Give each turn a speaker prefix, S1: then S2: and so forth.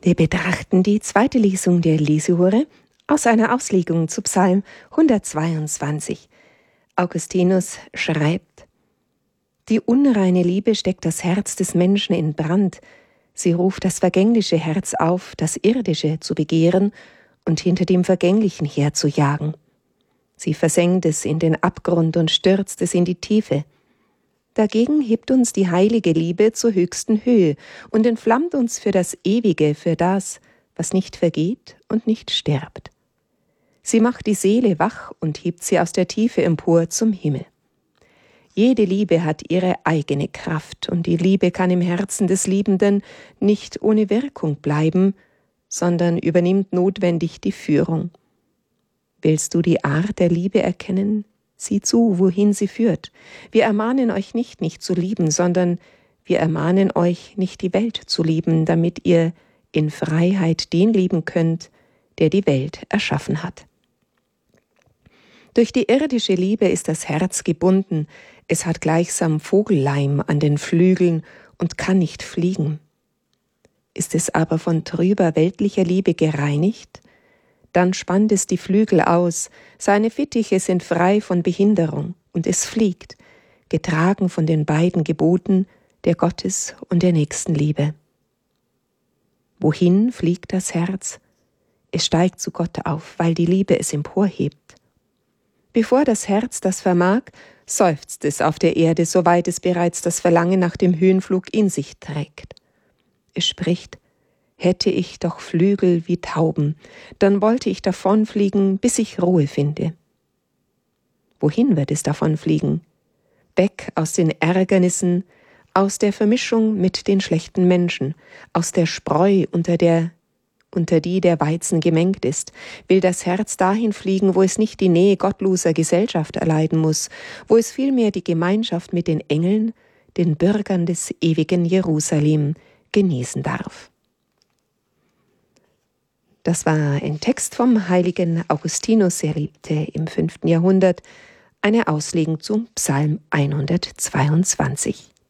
S1: Wir betrachten die zweite Lesung der Lesehure aus einer Auslegung zu Psalm 122. Augustinus schreibt: Die unreine Liebe steckt das Herz des Menschen in Brand. Sie ruft das vergängliche Herz auf, das Irdische zu begehren und hinter dem Vergänglichen herzujagen. Sie versenkt es in den Abgrund und stürzt es in die Tiefe. Dagegen hebt uns die heilige Liebe zur höchsten Höhe und entflammt uns für das Ewige, für das, was nicht vergeht und nicht stirbt. Sie macht die Seele wach und hebt sie aus der Tiefe empor zum Himmel. Jede Liebe hat ihre eigene Kraft, und die Liebe kann im Herzen des Liebenden nicht ohne Wirkung bleiben, sondern übernimmt notwendig die Führung. Willst du die Art der Liebe erkennen? Sieh zu, wohin sie führt. Wir ermahnen euch nicht zu lieben, sondern wir ermahnen euch, nicht die Welt zu lieben, damit ihr in Freiheit den lieben könnt, der die Welt erschaffen hat. Durch die irdische Liebe ist das Herz gebunden, es hat gleichsam Vogelleim an den Flügeln und kann nicht fliegen. Ist es aber von trüber weltlicher Liebe gereinigt, dann spannt es die Flügel aus, seine Fittiche sind frei von Behinderung, und es fliegt, getragen von den beiden Geboten der Gottes- und der Nächstenliebe. Wohin fliegt das Herz? Es steigt zu Gott auf, weil die Liebe es emporhebt. Bevor das Herz das vermag, seufzt es auf der Erde, soweit es bereits das Verlangen nach dem Höhenflug in sich trägt. Es spricht: Hätte ich doch Flügel wie Tauben, dann wollte ich davonfliegen, bis ich Ruhe finde. Wohin wird es davonfliegen? Weg aus den Ärgernissen, aus der Vermischung mit den schlechten Menschen, aus der Spreu, unter die der Weizen gemengt ist, will das Herz dahin fliegen, wo es nicht die Nähe gottloser Gesellschaft erleiden muss, wo es vielmehr die Gemeinschaft mit den Engeln, den Bürgern des ewigen Jerusalem, genießen darf. Das war ein Text vom heiligen Augustinus, er lebte im 5. Jahrhundert, eine Auslegung zum Psalm 122.